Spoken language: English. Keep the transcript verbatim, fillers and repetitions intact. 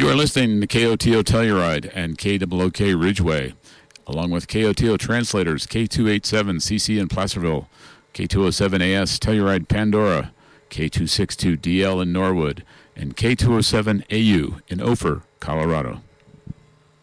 are listening to K O T O Telluride and K O O K Ridgeway, along with K O T O translators K two eighty-seven C C in Placerville, K two oh seven A S Telluride Pandora, K two sixty-two D L in Norwood, and K two oh seven A U in Ophir, Colorado.